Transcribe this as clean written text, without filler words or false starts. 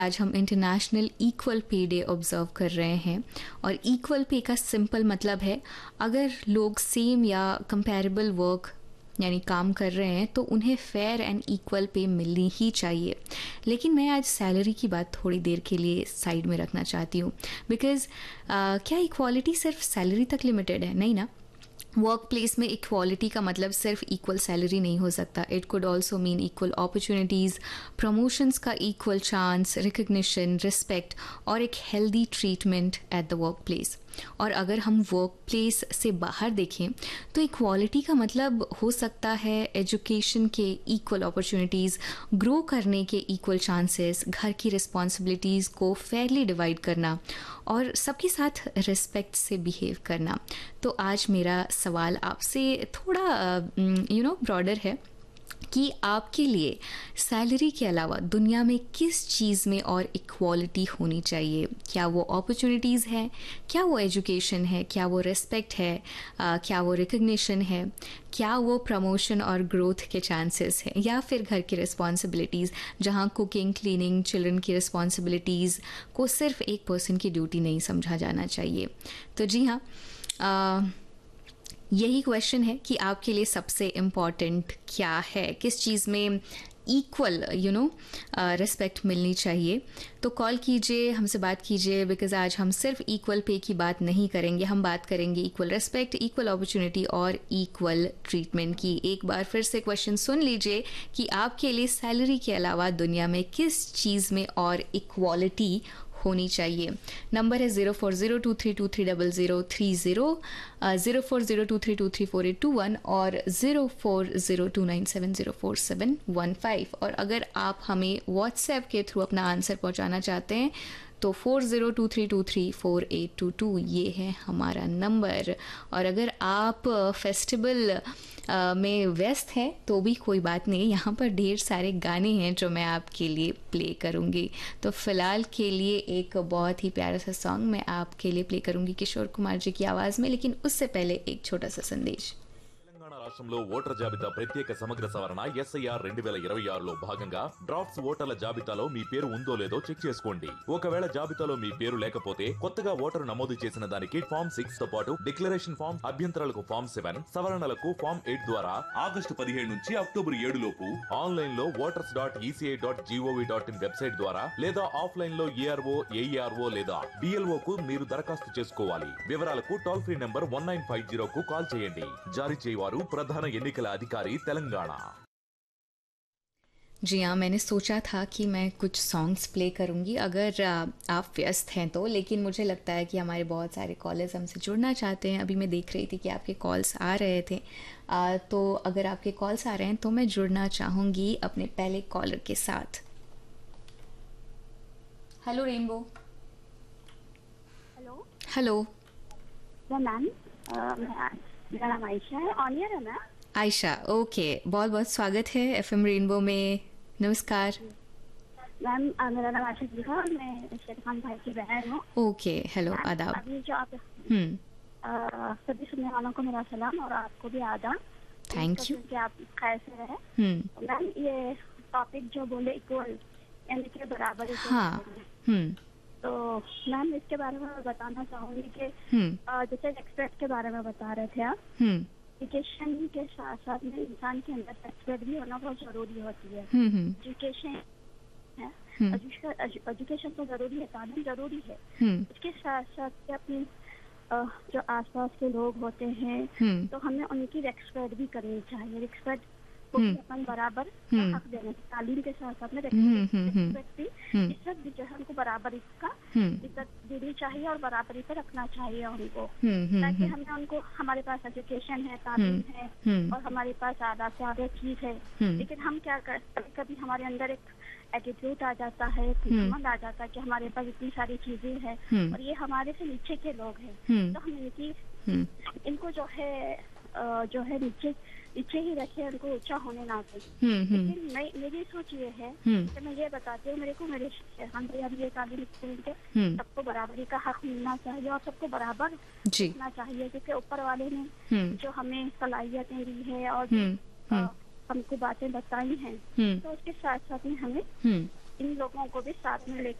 आज हम international equal pay day observe कर रहे हैं और इक्वल पे का सिंपल मतलब है अगर लोग सेम या कंपैरेबल वर्क यानी काम कर रहे हैं तो उन्हें फेयर एंड इक्वल पे मिलनी ही चाहिए। लेकिन मैं आज सैलरी की बात थोड़ी देर के लिए साइड में रखना चाहती हूँ बिकॉज़ क्या इक्वालिटी सिर्फ सैलरी तक लिमिटेड है? नहीं ना। वर्क प्लेस में इक्वालिटी का मतलब सिर्फ इक्वल सैलरी नहीं हो सकता। It could also mean equal opportunities, promotions का इक्वल चांस, रिकग्निशन, रिस्पेक्ट और एक healthy treatment at the work place. और अगर हम वर्क प्लेस से बाहर देखें तो इक्वालिटी का मतलब हो सकता है एजुकेशन के इक्वल अपॉर्चुनिटीज़, ग्रो करने के इक्वल चांसेस, घर की रिस्पॉन्सिबिलिटीज़ को फेयरली डिवाइड करना और सबके साथ रिस्पेक्ट से बिहेव करना। तो आज मेरा सवाल आपसे थोड़ा ब्रॉडर है कि आपके लिए सैलरी के अलावा दुनिया में किस चीज़ में और इक्वालिटी होनी चाहिए? क्या वो अपॉर्चुनिटीज़ है, क्या वो एजुकेशन है, क्या वो रिस्पेक्ट है, क्या वो रिकग्निशन है, क्या वो प्रमोशन और ग्रोथ के चांसेस हैं, या फिर घर की रिस्पॉन्सिबिलिटीज़ जहाँ कुकिंग, क्लीनिंग, चिल्ड्रन की रिस्पॉन्सिबिलिटीज़ को सिर्फ एक पर्सन की ड्यूटी नहीं समझा जाना चाहिए। तो जी हाँ, यही क्वेश्चन है कि आपके लिए सबसे इम्पॉर्टेंट क्या है, किस चीज़ में इक्वल रिस्पेक्ट मिलनी चाहिए। तो कॉल कीजिए, हमसे बात कीजिए बिकॉज आज हम सिर्फ इक्वल पे की बात नहीं करेंगे, हम बात करेंगे इक्वल रिस्पेक्ट, इक्वल अपॉर्चुनिटी और इक्वल ट्रीटमेंट की। एक बार फिर से क्वेश्चन सुन लीजिए कि आपके लिए सैलरी के अलावा दुनिया में किस चीज़ में और इक्वालिटी होनी चाहिए। नंबर है 0402323030, 0402323481 और 040297047115। और अगर आप हमें व्हाट्सएप के थ्रू अपना आंसर पहुंचाना चाहते हैं तो 4023234822 ये है हमारा नंबर। और अगर आप फेस्टिवल में व्यस्त हैं तो भी कोई बात नहीं, यहाँ पर ढेर सारे गाने हैं जो मैं आपके लिए प्ले करूँगी। तो फ़िलहाल के लिए एक बहुत ही प्यारा सा सॉन्ग मैं आपके लिए प्ले करूँगी किशोर कुमार जी की आवाज़ में, लेकिन उससे पहले एक छोटा सा संदेश। తెలంగాణ రాష్ట్రంలో ఓటర్ జాబితా ప్రత్యేక సమగ్ర సవరణ ఎస్ఐఆర్ 2026లో భాగంగా డ్రాఫ్ట్స్ ఓటర్ల జాబితాలో మీ పేరు ఉందో లేదో చెక్ చేసుకోండి. ఒకవేళ జాబితాలో మీ పేరు లేకపోతే కొత్తగా ఓటరు నమోదు చేసిన దానికి ఫామ్ 6 తో పాటు డిక్లరేషన్ ఫామ్, అభ్యంతరాలకు ఫామ్ 7, సవరణలకు ఫామ్ 8 ద్వారా ఆగస్టు 17 నుంచి అక్టోబర్ 7 లోపు ఆన్లైన్ లో voters.eci.gov.in వెబ్సైట్ ద్వారా లేదా ఆఫ్లైన్ లో ఏఆర్ఓ, ఏఈఆర్ఓ లేదా డిఎల్ఓ కు మీరు దరఖాస్తు చేసుకోవాలి. వివరాలకు టోల్ ఫ్రీ నంబర్ 1950 కు కాల్ చేయండి. జారీ చేయవారు प्रधान एन्निकల अधिकारी तेलंगाना। जी हाँ, मैंने सोचा था कि मैं कुछ सॉन्ग्स प्ले करूँगी अगर आप व्यस्त हैं तो, लेकिन मुझे लगता है कि हमारे बहुत सारे कॉलर्स हमसे जुड़ना चाहते हैं। अभी मैं देख रही थी कि आपके कॉल्स आ रहे थे, तो अगर आपके कॉल्स आ रहे हैं तो मैं जुड़ना चाहूँगी अपने पहले कॉलर के साथ। Hello rainbow. Hello hello ma'am, मेरा नाम आयशा है। ऑनियर है मैम? आयशा, ओके, बहुत बहुत स्वागत है एफएम रेनबो में। नमस्कार मैम, मेरा नाम आयशा जी है और मैं शेर खान भाई की बहन हूँ। ओके, हेलो, मैम, आदाब। अभी जो आप हम्म, सभी सुनने वालों को मेरा सलाम और आपको भी आदाब। Thank you. कि आप कैसे रहे। हम्म, मैम, ये टॉपिक जो बोले इक्वल यानी कि बराबर हाँ, हम्म, तो मैम इसके बारे में मैं बताना चाहूँगी कि जैसे रेस्पेक्ट के बारे में बता रहे थे आप, एजुकेशन के साथ साथ में इंसान के अंदर रेस्पेक्ट भी होना बहुत जरूरी होती है। एजुकेशन है, एजुकेशन तो जरूरी है, तालीम जरूरी है। उसके साथ साथ अपने जो आसपास के लोग होते हैं तो हमें उनकी रेस्पेक्ट भी करनी चाहिए। रेस्पेक्ट को भी अपन बराबर हक देना, तालीम के साथ साथ में रेस्पेक्ट भी, इज्जत भी जो है उनको बराबरी का इज्जत देनी चाहिए और बराबरी पे रखना चाहिए उनको, ताकि हमें उनको, हमारे पास एजुकेशन है, तालीम है और हमारे पास आधा से आधा चीज है, लेकिन हम क्या करते, कभी हमारे अंदर एक एटीट्यूड आ जाता है, घमंड आ जाता है कि हमारे पास इतनी सारी चीजें हैं और ये हमारे से नीचे के लोग हैं, तो हम इनको जो है नीचे ही रखे, उनको ऊंचा होने ना दें। लेकिन मेरी सोच ये है कि मैं ये बताती हूँ, मेरे हम ये तालीम स्कूल के सबको बराबरी का हक मिलना चाहिए और सबको बराबर रखना चाहिए, क्योंकि ऊपर वाले ने जो हमें सलाहियतें दी है और हमको बातें बताई हैं, तो उसके साथ साथ में हमें इन लोगों को भी साथ में लेकर